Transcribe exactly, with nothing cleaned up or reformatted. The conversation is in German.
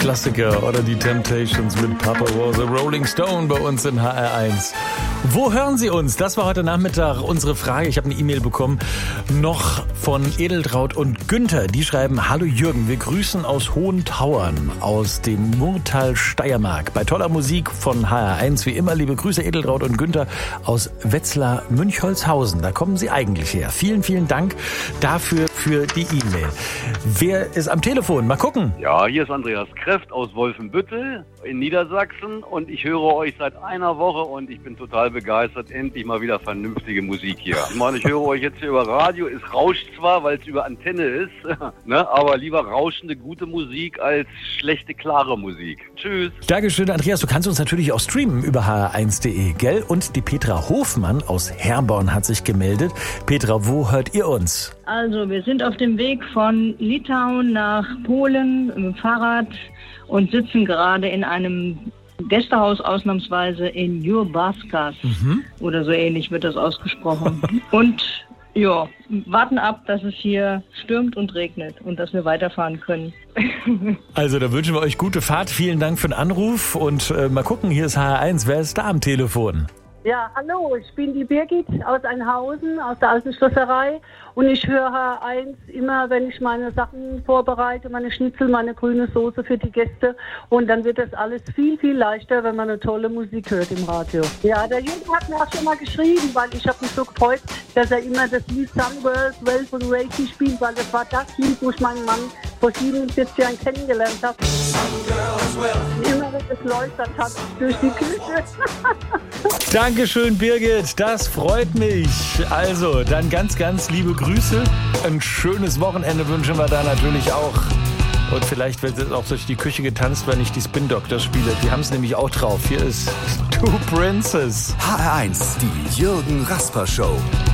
Klassiker oder die Temptations mit Papa Was a Rolling Stone bei uns in H R eins. Wo hören Sie uns? Das war heute Nachmittag unsere Frage. Ich habe eine E-Mail bekommen, noch von Edeltraud und Günther. Die schreiben: Hallo Jürgen, wir grüßen aus Hohentauern, aus dem Murtal Steiermark. Bei toller Musik von H R eins, wie immer, liebe Grüße Edeltraud und Günther aus Wetzlar Münchholzhausen. Da kommen Sie eigentlich her. Vielen, vielen Dank dafür für die E-Mail. Wer ist am Telefon? Mal gucken. Ja, hier ist Andreas Kreft aus Wolfenbüttel in Niedersachsen und ich höre euch seit einer Woche und ich bin total begeistert. Endlich mal wieder vernünftige Musik hier. Ich meine, ich höre euch jetzt hier über Radio. Es rauscht zwar, weil es über Antenne ist, ne, aber lieber rauschende, gute Musik als schlechte, klare Musik. Tschüss. Dankeschön, Andreas. Du kannst uns natürlich auch streamen über h r eins punkt d e, gell? Und die Petra Hofmann aus Herborn hat sich gemeldet. Petra, wo hört ihr uns? Also, wir sind auf dem Weg von Litauen nach Polen mit dem Fahrrad und sitzen gerade in einem Gästehaus ausnahmsweise in Jurbarskas. Mhm. Oder so ähnlich wird das ausgesprochen. Und ja, warten ab, dass es hier stürmt und regnet und dass wir weiterfahren können. Also, da wünschen wir euch gute Fahrt. Vielen Dank für den Anruf und äh, mal gucken, hier ist H R eins. Wer ist da am Telefon? Ja, hallo, ich bin die Birgit aus Einhausen, aus der alten Schlosserei und ich höre H R eins immer, wenn ich meine Sachen vorbereite, meine Schnitzel, meine grüne Soße für die Gäste und dann wird das alles viel, viel leichter, wenn man eine tolle Musik hört im Radio. Ja, der Jürgen hat mir auch schon mal geschrieben, weil ich habe mich so gefreut, dass er immer das Lied Sunburst, Well von Reiki spielt, weil das war das Lied, wo ich meinen Mann vor siebenundvierzig Jahren kennengelernt habe. Und immer wenn es läuft, tanzt ich durch die Küche. Dankeschön, Birgit, das freut mich. Also, dann ganz, ganz liebe Grüße. Ein schönes Wochenende wünschen wir da natürlich auch. Und vielleicht wird es auch durch die Küche getanzt, wenn ich die Spin Doctors spiele. Die haben es nämlich auch drauf. Hier ist Two Princes. H R eins, die Jürgen Rasper Show.